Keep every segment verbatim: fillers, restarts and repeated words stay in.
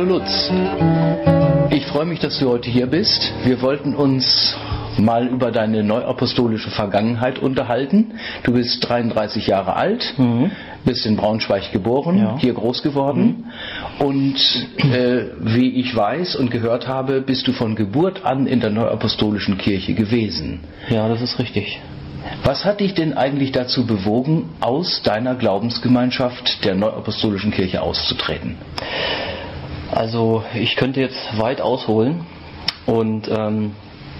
Hallo Lutz, ich freue mich, dass du heute hier bist. Wir wollten uns mal über deine neuapostolische Vergangenheit unterhalten. Du bist dreiunddreißig Jahre alt, mhm. bist in Braunschweig geboren, ja. hier groß geworden mhm. und äh, wie ich weiß und gehört habe, bist du von Geburt an in der neuapostolischen Kirche gewesen. Ja, das ist richtig. Was hat dich denn eigentlich dazu bewogen, aus deiner Glaubensgemeinschaft der neuapostolischen Kirche auszutreten? Also ich könnte jetzt weit ausholen und ähm,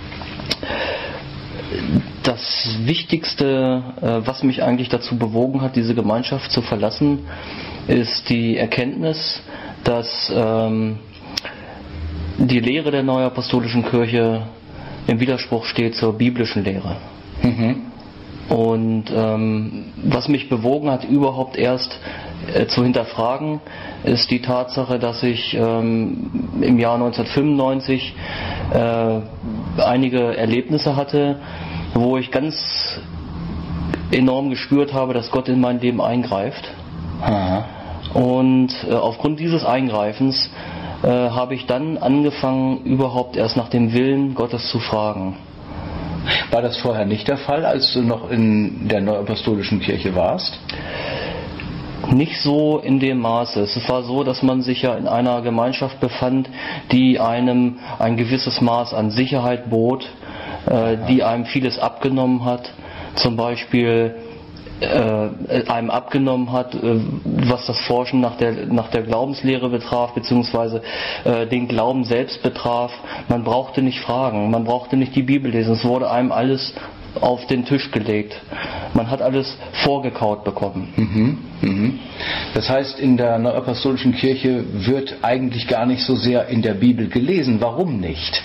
das Wichtigste, äh, was mich eigentlich dazu bewogen hat, diese Gemeinschaft zu verlassen, ist die Erkenntnis, dass ähm, die Lehre der neuapostolischen Kirche im Widerspruch steht zur biblischen Lehre. Mhm. Und ähm, was mich bewogen hat, überhaupt erst äh, zu hinterfragen, ist die Tatsache, dass ich ähm, im Jahr neunzehnhundertfünfundneunzig äh, einige Erlebnisse hatte, wo ich ganz enorm gespürt habe, dass Gott in mein Leben eingreift. Aha. Und äh, aufgrund dieses Eingreifens äh, habe ich dann angefangen, überhaupt erst nach dem Willen Gottes zu fragen. War das vorher nicht der Fall, als du noch in der neuapostolischen Kirche warst? Nicht so in dem Maße. Es war so, dass man sich ja in einer Gemeinschaft befand, die einem ein gewisses Maß an Sicherheit bot, äh, die einem vieles abgenommen hat, zum Beispiel äh, einem abgenommen hat, äh, was das Forschen nach der, nach der Glaubenslehre betraf, beziehungsweise äh, den Glauben selbst betraf. Man brauchte nicht fragen, man brauchte nicht die Bibel lesen, es wurde einem alles auf den Tisch gelegt. Man hat alles vorgekaut bekommen. Mhm, mhm. Das heißt, in der neuapostolischen Kirche wird eigentlich gar nicht so sehr in der Bibel gelesen. Warum nicht?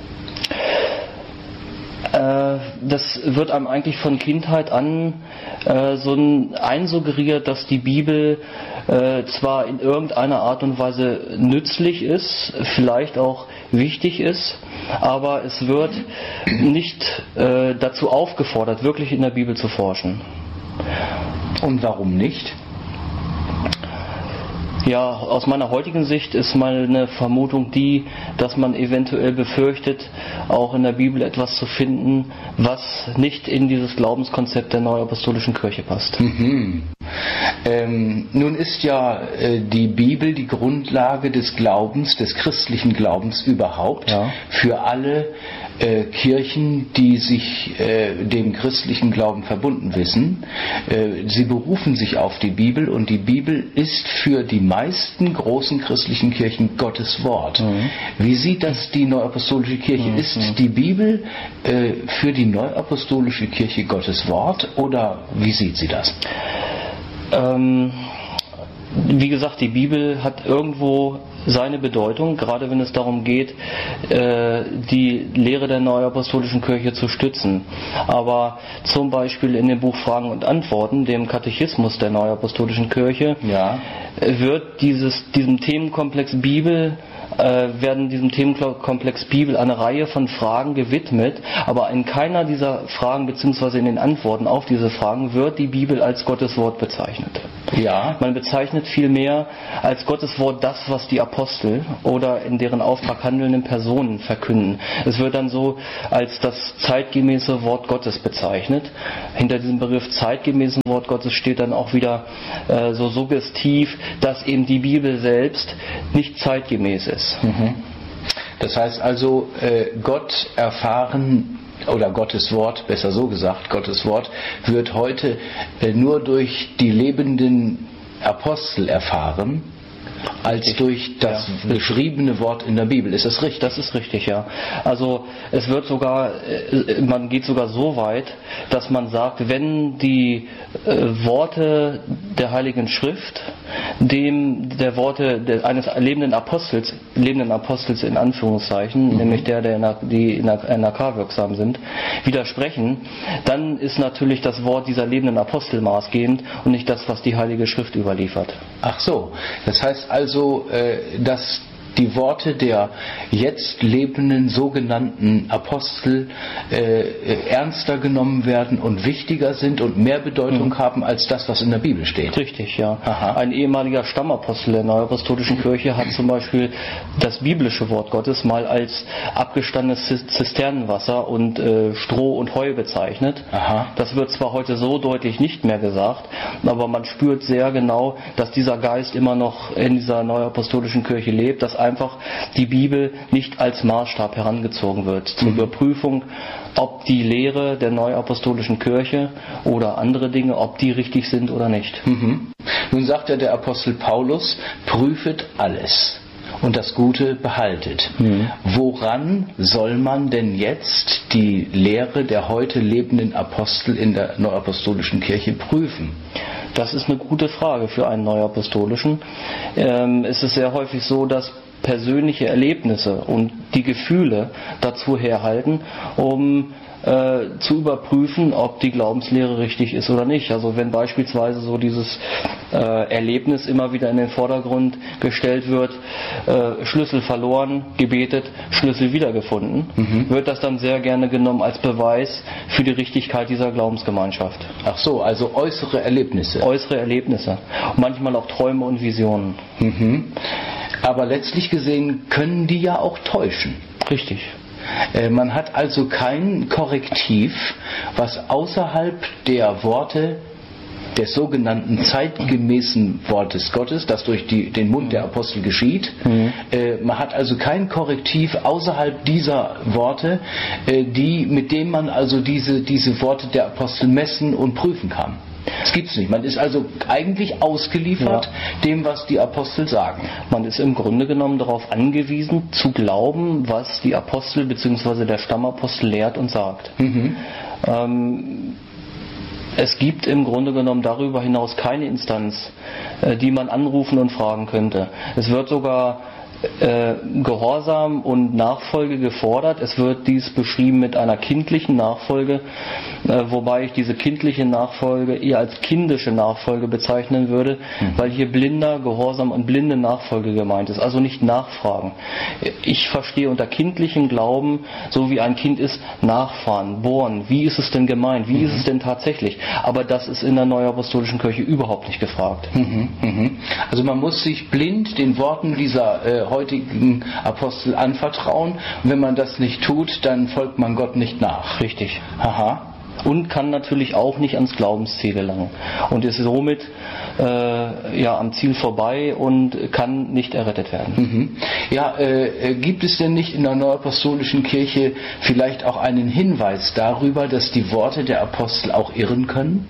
Das wird einem eigentlich von Kindheit an äh, so ein einsuggeriert, dass die Bibel äh, zwar in irgendeiner Art und Weise nützlich ist, vielleicht auch wichtig ist, aber es wird nicht äh, dazu aufgefordert, wirklich in der Bibel zu forschen. Und warum nicht? Ja, aus meiner heutigen Sicht ist meine Vermutung die, dass man eventuell befürchtet, auch in der Bibel etwas zu finden, was nicht in dieses Glaubenskonzept der neuapostolischen Kirche passt. Mhm. Ähm, nun ist ja äh, die Bibel die Grundlage des Glaubens, des christlichen Glaubens überhaupt, ja. für alle äh, Kirchen, die sich äh, dem christlichen Glauben verbunden wissen. Äh, sie berufen sich auf die Bibel und die Bibel ist für die meisten großen christlichen Kirchen Gottes Wort. Mhm. Wie sieht das die neuapostolische Kirche? Mhm. Ist die Bibel äh, für die neuapostolische Kirche Gottes Wort oder wie sieht sie das? Ähm, wie gesagt, die Bibel hat irgendwo seine Bedeutung, gerade wenn es darum geht, äh, die Lehre der neuapostolischen Kirche zu stützen. Aber zum Beispiel in dem Buch Fragen und Antworten, dem Katechismus der neuapostolischen Kirche, ja. wird dieses, diesem Themenkomplex Bibel äh, werden diesem Themenkomplex Bibel eine Reihe von Fragen gewidmet, aber in keiner dieser Fragen bzw. in den Antworten auf diese Fragen wird die Bibel als Gottes Wort bezeichnet. Ja. Man bezeichnet vielmehr als Gottes Wort das, was die Apostel oder in deren Auftrag handelnden Personen verkünden. Es wird dann so als das zeitgemäße Wort Gottes bezeichnet. Hinter diesem Begriff zeitgemäßen Wort Gottes steht dann auch wieder äh, so suggestiv, dass eben die Bibel selbst nicht zeitgemäß ist. Mhm. Das heißt also, äh, Gott erfahren oder Gottes Wort, besser so gesagt, Gottes Wort wird heute äh, nur durch die lebenden Apostel erfahren, als richtig. durch das ja. geschriebene Wort in der Bibel. Ist das richtig? Das ist richtig, ja. Also es wird sogar, man geht sogar so weit, dass man sagt, wenn die äh, Worte der Heiligen Schrift dem der Worte des, eines lebenden Apostels, lebenden Apostels in Anführungszeichen, mhm. nämlich der, der in der, die in der N A K wirksam sind, widersprechen, dann ist natürlich das Wort dieser lebenden Apostel maßgebend und nicht das, was die Heilige Schrift überliefert. Ach so, das heißt also, dass die Worte der jetzt lebenden sogenannten Apostel äh, ernster genommen werden und wichtiger sind und mehr Bedeutung mhm. haben als das, was in der Bibel steht. Richtig, ja. Aha. Ein ehemaliger Stammapostel der Neuapostolischen Kirche hat zum Beispiel das biblische Wort Gottes mal als abgestandenes Zisternenwasser und äh, Stroh und Heu bezeichnet. Aha. Das wird zwar heute so deutlich nicht mehr gesagt, aber man spürt sehr genau, dass dieser Geist immer noch in dieser Neuapostolischen Kirche lebt, dass einfach die Bibel nicht als Maßstab herangezogen wird zur mhm. Überprüfung, ob die Lehre der Neuapostolischen Kirche oder andere Dinge, ob die richtig sind oder nicht. Mhm. Nun sagt ja der Apostel Paulus, prüfet alles und das Gute behaltet. Mhm. Woran soll man denn jetzt die Lehre der heute lebenden Apostel in der Neuapostolischen Kirche prüfen? Das ist eine gute Frage für einen Neuapostolischen. Ähm, es ist sehr häufig so, dass persönliche Erlebnisse und die Gefühle dazu herhalten, um äh, zu überprüfen, ob die Glaubenslehre richtig ist oder nicht. Also wenn beispielsweise so dieses äh, Erlebnis immer wieder in den Vordergrund gestellt wird, äh, Schlüssel verloren, gebetet, Schlüssel wiedergefunden, mhm. wird das dann sehr gerne genommen als Beweis für die Richtigkeit dieser Glaubensgemeinschaft. Ach so, also äußere Erlebnisse. Äußere Erlebnisse. Und manchmal auch Träume und Visionen. Mhm. Aber letztlich gesehen können die ja auch täuschen. Richtig. Man hat also kein Korrektiv, was außerhalb der Worte des sogenannten zeitgemäßen Wortes Gottes, das durch die, den Mund der Apostel geschieht. Mhm. Äh, man hat also kein Korrektiv außerhalb dieser Worte, äh, die, mit dem man also diese, diese Worte der Apostel messen und prüfen kann. Das gibt's nicht. Man ist also eigentlich ausgeliefert ja. dem, was die Apostel sagen. Man ist im Grunde genommen darauf angewiesen, zu glauben, was die Apostel bzw. der Stammapostel lehrt und sagt. Mhm. Ähm, es gibt im Grunde genommen darüber hinaus keine Instanz, äh, die man anrufen und fragen könnte. Es wird sogar Äh, Gehorsam und Nachfolge gefordert. Es wird dies beschrieben mit einer kindlichen Nachfolge, äh, wobei ich diese kindliche Nachfolge eher als kindische Nachfolge bezeichnen würde, mhm. weil hier blinder Gehorsam und blinde Nachfolge gemeint ist, also nicht nachfragen. Ich verstehe unter kindlichem Glauben, so wie ein Kind ist, nachfahren, bohren. Wie ist es denn gemeint? Wie mhm. ist es denn tatsächlich? Aber das ist in der Neuapostolischen Kirche überhaupt nicht gefragt. Mhm. Mhm. Also man muss sich blind den Worten dieser äh, heutigen Apostel anvertrauen. Und wenn man das nicht tut, dann folgt man Gott nicht nach. Richtig. Aha. Und kann natürlich auch nicht ans Glaubensziel gelangen. Und ist somit äh, ja, am Ziel vorbei und kann nicht errettet werden. Mhm. Ja, äh, gibt es denn nicht in der Neuapostolischen Kirche vielleicht auch einen Hinweis darüber, dass die Worte der Apostel auch irren können?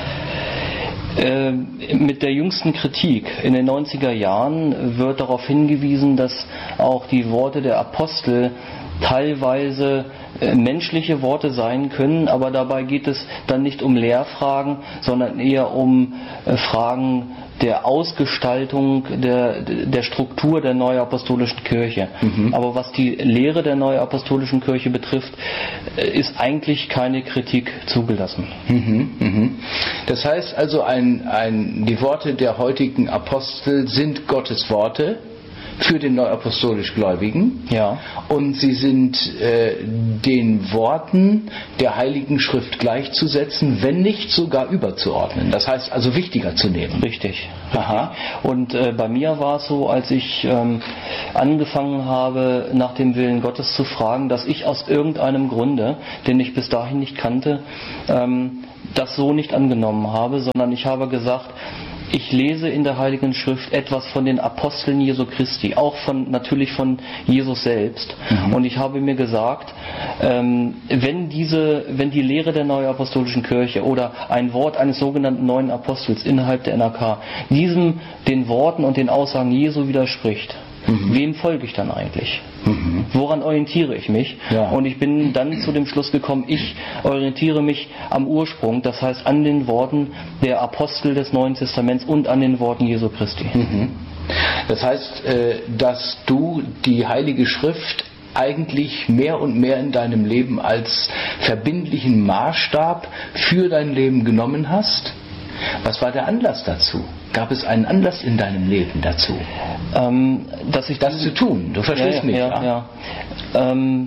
Äh, mit der jüngsten Kritik in den neunziger Jahren wird darauf hingewiesen, dass auch die Worte der Apostel teilweise äh, menschliche Worte sein können, aber dabei geht es dann nicht um Lehrfragen, sondern eher um äh, Fragen der Ausgestaltung der, der Struktur der Neuapostolischen Kirche. Mhm. Aber was die Lehre der Neuapostolischen Kirche betrifft, ist eigentlich keine Kritik zugelassen. Mhm, mhm. Das heißt also, ein, ein, die Worte der heutigen Apostel sind Gottes Worte für den neuapostolisch Gläubigen. Ja. Und sie sind äh, den Worten der Heiligen Schrift gleichzusetzen, wenn nicht sogar überzuordnen. Das heißt also wichtiger zu nehmen. Richtig. Aha. Und äh, bei mir war es so, als ich ähm, angefangen habe, nach dem Willen Gottes zu fragen, dass ich aus irgendeinem Grunde, den ich bis dahin nicht kannte, ähm, das so nicht angenommen habe, sondern ich habe gesagt, ich lese in der Heiligen Schrift etwas von den Aposteln Jesu Christi, auch von, natürlich von Jesus selbst. Mhm. Und ich habe mir gesagt, ähm, wenn diese, wenn die Lehre der Neuapostolischen Kirche oder ein Wort eines sogenannten neuen Apostels innerhalb der N A K diesem, den Worten und den Aussagen Jesu widerspricht, mhm. wem folge ich dann eigentlich? Mhm. Woran orientiere ich mich? Ja. Und ich bin dann zu dem Schluss gekommen, ich orientiere mich am Ursprung, das heißt an den Worten der Apostel des Neuen Testaments und an den Worten Jesu Christi. Mhm. Das heißt, dass du die Heilige Schrift eigentlich mehr und mehr in deinem Leben als verbindlichen Maßstab für dein Leben genommen hast? Was war der Anlass dazu? Gab es einen Anlass in deinem Leben dazu? Ähm, dass ich das zu tun, du verstehst ja, mich, ja? ja. ja. Ähm,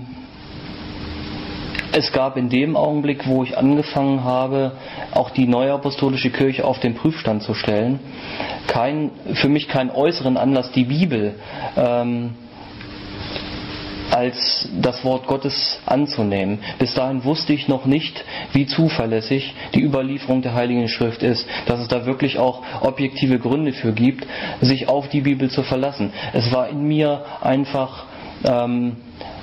es gab in dem Augenblick, wo ich angefangen habe, auch die neue apostolische Kirche auf den Prüfstand zu stellen, kein, für mich keinen äußeren Anlass, die Bibel ähm, als das Wort Gottes anzunehmen. Bis dahin wusste ich noch nicht, wie zuverlässig die Überlieferung der Heiligen Schrift ist, dass es da wirklich auch objektive Gründe für gibt, sich auf die Bibel zu verlassen. Es war in mir einfach, ähm,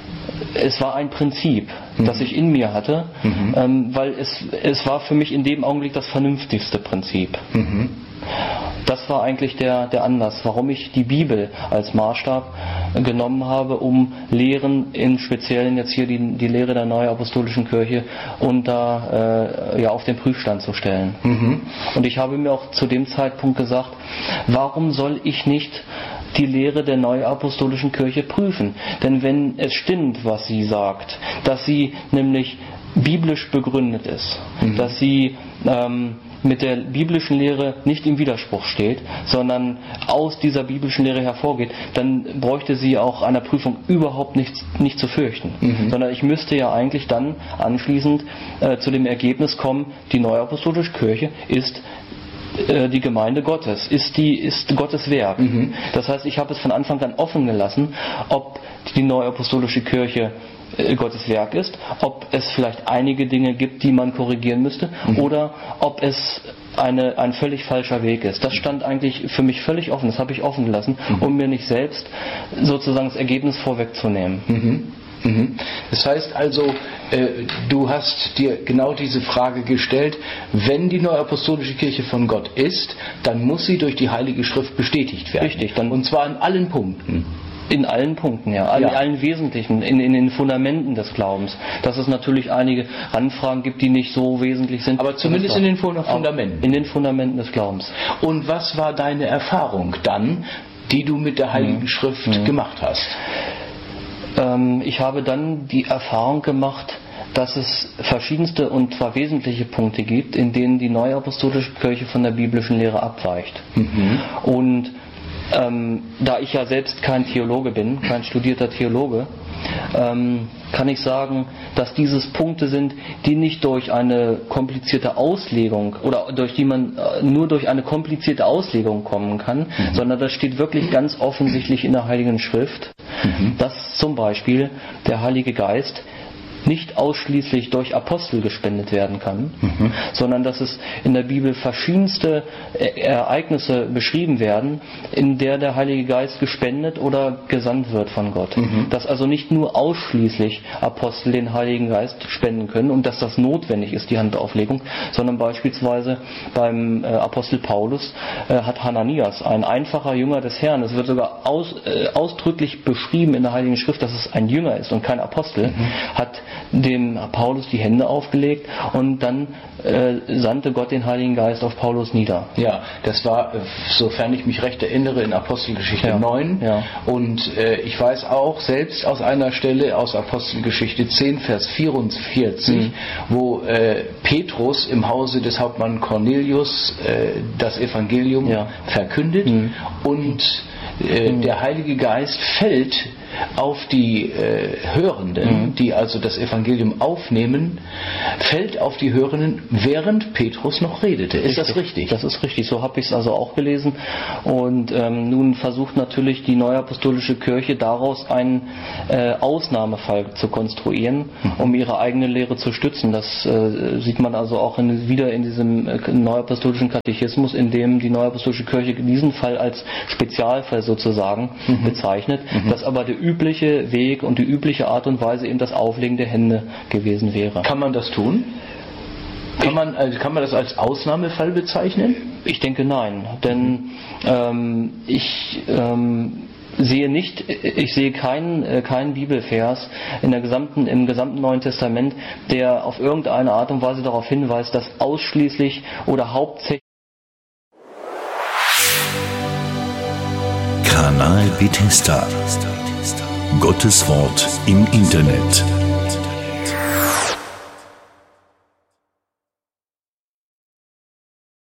es war ein Prinzip, mhm. das ich in mir hatte, mhm. ähm, weil es, es war für mich in dem Augenblick das vernünftigste Prinzip. Mhm. Das war eigentlich der, der Anlass, warum ich die Bibel als Maßstab genommen habe, um Lehren, im Speziellen jetzt hier die, die Lehre der Neuen Apostolischen Kirche, unter, äh, ja, auf den Prüfstand zu stellen. Mhm. Und ich habe mir auch zu dem Zeitpunkt gesagt, warum soll ich nicht die Lehre der Neuen Apostolischen Kirche prüfen? Denn wenn es stimmt, was sie sagt, dass sie nämlich biblisch begründet ist, mhm. dass sie ähm, mit der biblischen Lehre nicht im Widerspruch steht, sondern aus dieser biblischen Lehre hervorgeht, dann bräuchte sie auch einer Prüfung überhaupt nichts, nicht zu fürchten. Mhm. Sondern ich müsste ja eigentlich dann anschließend äh, zu dem Ergebnis kommen, die Neue Apostolische Kirche ist äh, die Gemeinde Gottes, ist, die, ist Gottes Werk. Mhm. Das heißt, ich habe es von Anfang an offen gelassen, ob die Neue Apostolische Kirche Gottes Werk ist, ob es vielleicht einige Dinge gibt, die man korrigieren müsste, mhm. oder ob es eine, ein völlig falscher Weg ist. Das stand eigentlich für mich völlig offen, das habe ich offen gelassen, mhm. um mir nicht selbst sozusagen das Ergebnis vorwegzunehmen. Mhm. Mhm. Das heißt also, äh, du hast dir genau diese Frage gestellt, wenn die Neue Apostolische Kirche von Gott ist, dann muss sie durch die Heilige Schrift bestätigt werden. Richtig. Dann und zwar in allen Punkten. In allen Punkten, ja. In ja. allen Wesentlichen, in, in den Fundamenten des Glaubens. Dass es natürlich einige Anfragen gibt, die nicht so wesentlich sind. Aber zumindest in den Fundamenten. In den Fundamenten des Glaubens. Und was war deine Erfahrung dann, die du mit der Heiligen mhm. Schrift mhm. gemacht hast? Ähm, ich habe dann die Erfahrung gemacht, dass es verschiedenste und zwar wesentliche Punkte gibt, in denen die Neue Apostolische Kirche von der biblischen Lehre abweicht. Mhm. Und Ähm, da ich ja selbst kein Theologe bin, kein studierter Theologe, ähm, kann ich sagen, dass dieses Punkte sind, die nicht durch eine komplizierte Auslegung oder durch die man äh, nur durch eine komplizierte Auslegung kommen kann, mhm. sondern das steht wirklich ganz offensichtlich in der Heiligen Schrift, mhm. dass zum Beispiel der Heilige Geist nicht ausschließlich durch Apostel gespendet werden kann, mhm. sondern dass es in der Bibel verschiedenste Ereignisse beschrieben werden, in der der Heilige Geist gespendet oder gesandt wird von Gott. Mhm. Dass also nicht nur ausschließlich Apostel den Heiligen Geist spenden können und dass das notwendig ist, die Handauflegung, sondern beispielsweise beim äh, Apostel Paulus äh, hat Hananias, ein einfacher Jünger des Herrn, es wird sogar aus, äh, ausdrücklich beschrieben in der Heiligen Schrift, dass es ein Jünger ist und kein Apostel, mhm. hat dem Paulus die Hände aufgelegt und dann äh, sandte Gott den Heiligen Geist auf Paulus nieder. Ja, das war, sofern ich mich recht erinnere, in Apostelgeschichte ja. neun. Ja. Und äh, ich weiß auch selbst aus einer Stelle aus Apostelgeschichte zehn, Vers vierundvierzig, mhm. wo äh, Petrus im Hause des Hauptmanns Cornelius äh, das Evangelium ja. verkündet mhm. und äh, mhm. der Heilige Geist fällt auf die äh, Hörenden, mhm. die also das Evangelium aufnehmen, fällt auf die Hörenden, während Petrus noch redete. Ist richtig. Das richtig? Das ist richtig, so habe ich es also auch gelesen. Und ähm, nun versucht natürlich die Neue Apostolische Kirche daraus einen äh, Ausnahmefall zu konstruieren, mhm. um ihre eigene Lehre zu stützen. Das äh, sieht man also auch in, wieder in diesem äh, Neuapostolischen Katechismus, in dem die Neue Apostolische Kirche diesen Fall als Spezialfall sozusagen mhm. bezeichnet, mhm. dass aber der übliche Weg und die übliche Art und Weise eben das Auflegen der Hände gewesen wäre. Kann man das tun? Kann man, also kann man das als Ausnahmefall bezeichnen? Ich denke nein, denn ähm, ich ähm, sehe nicht, ich sehe keinen, äh, keinen Bibelvers in der gesamten, im gesamten Neuen Testament, der auf irgendeine Art und Weise darauf hinweist, dass ausschließlich oder hauptsächlich Kanal Bethesda. Gottes Wort im Internet.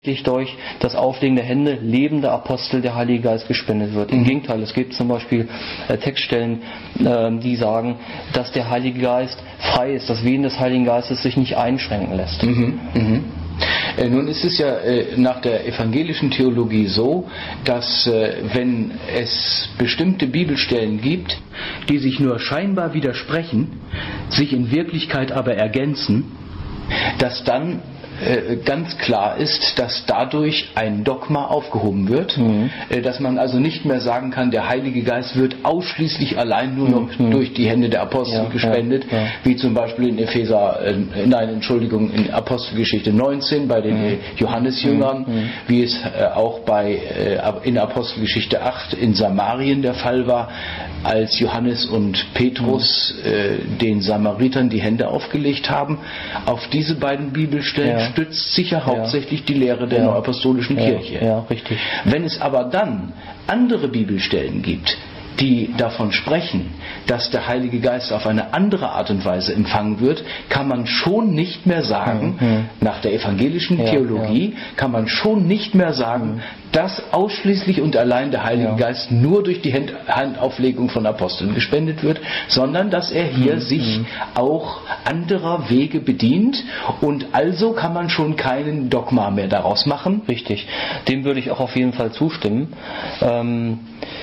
durch das Auflegen der Hände lebende Apostel der Heilige Geist gespendet wird. Im mhm. Gegenteil, es gibt zum Beispiel äh, Textstellen, äh, die sagen, dass der Heilige Geist frei ist, das Wehen des Heiligen Geistes sich nicht einschränken lässt. Mhm. Mhm. Äh, nun ist es ja äh, nach der evangelischen Theologie so, dass äh, wenn es bestimmte Bibelstellen gibt, die sich nur scheinbar widersprechen, sich in Wirklichkeit aber ergänzen, dass dann ganz klar ist, dass dadurch ein Dogma aufgehoben wird, mhm. dass man also nicht mehr sagen kann, der Heilige Geist wird ausschließlich allein nur noch mhm. durch die Hände der Apostel ja, gespendet, ja, ja. wie zum Beispiel in Epheser, nein, Entschuldigung, in Apostelgeschichte neunzehn bei den mhm. Johannesjüngern, mhm. wie es auch bei in Apostelgeschichte acht in Samarien der Fall war, als Johannes und Petrus mhm. äh, den Samaritern die Hände aufgelegt haben. Auf diese beiden Bibelstellen ja. stützt sich ja hauptsächlich ja. die Lehre der ja. Neuapostolischen ja. Kirche. Ja, richtig. Wenn es aber dann andere Bibelstellen gibt, die davon sprechen, dass der Heilige Geist auf eine andere Art und Weise empfangen wird, kann man schon nicht mehr sagen, mhm. nach der evangelischen ja, Theologie, ja. kann man schon nicht mehr sagen, mhm. dass ausschließlich und allein der Heilige ja. Geist nur durch die Hand, Handauflegung von Aposteln gespendet wird, sondern dass er hier mhm. sich mhm. auch anderer Wege bedient, und also kann man schon keinen Dogma mehr daraus machen. Richtig, dem würde ich auch auf jeden Fall zustimmen. Ähm,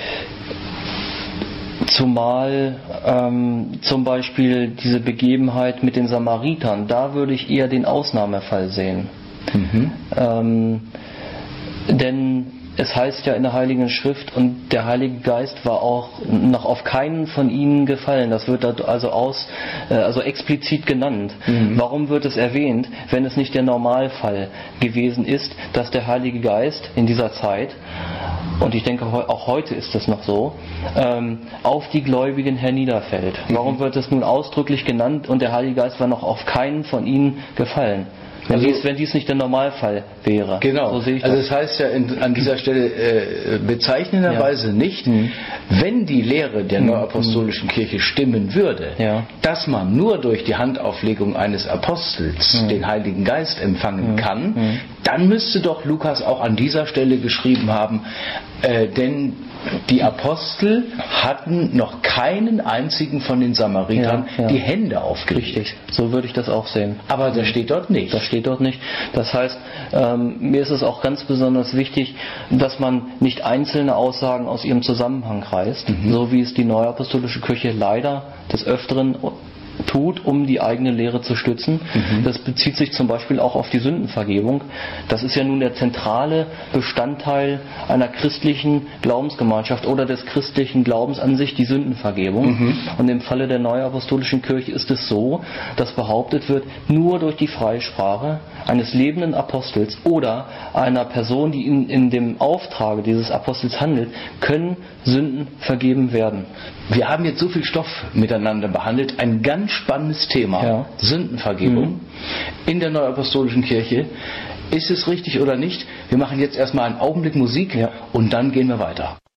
Zumal ähm, zum Beispiel diese Begebenheit mit den Samaritern, da würde ich eher den Ausnahmefall sehen. Mhm. Ähm, denn es heißt ja in der Heiligen Schrift, und der Heilige Geist war auch noch auf keinen von ihnen gefallen. Das wird da also aus, äh, also explizit genannt. Mhm. Warum wird es erwähnt, wenn es nicht der Normalfall gewesen ist, dass der Heilige Geist in dieser Zeit, und ich denke auch heute ist es noch so, ähm, auf die Gläubigen herniederfällt? Mhm. Warum wird es nun ausdrücklich genannt, und der Heilige Geist war noch auf keinen von ihnen gefallen? Wenn, also, dies, wenn dies nicht der Normalfall wäre. Genau. So sehe ich das. Also es heißt ja in, an dieser Stelle äh, bezeichnenderweise ja. nicht, mhm. wenn die Lehre der mhm. Neuapostolischen Kirche stimmen würde, ja. dass man nur durch die Handauflegung eines Apostels mhm. den Heiligen Geist empfangen mhm. kann, mhm. dann müsste doch Lukas auch an dieser Stelle geschrieben haben, äh, denn die Apostel hatten noch keinen einzigen von den Samaritern ja, ja. die Hände aufgelegt. Richtig, so würde ich das auch sehen. Aber das steht dort nicht. Das steht dort nicht. Das heißt, ähm, mir ist es auch ganz besonders wichtig, dass man nicht einzelne Aussagen aus ihrem Zusammenhang reißt, mhm. so wie es die Neuapostolische Kirche leider des Öfteren tut, um die eigene Lehre zu stützen. Mhm. Das bezieht sich zum Beispiel auch auf die Sündenvergebung. Das ist ja nun der zentrale Bestandteil einer christlichen Glaubensgemeinschaft oder des christlichen Glaubens an sich, die Sündenvergebung. Mhm. Und im Falle der Neuapostolischen Kirche ist es so, dass behauptet wird, nur durch die Freisprache eines lebenden Apostels oder einer Person, die in, in dem Auftrage dieses Apostels handelt, können Sünden vergeben werden. Wir haben jetzt so viel Stoff miteinander behandelt, ein ganz spannendes Thema, ja. Sündenvergebung mhm. in der Neuapostolischen Kirche. Ist es richtig oder nicht? Wir machen jetzt erstmal einen Augenblick Musik ja. und dann gehen wir weiter.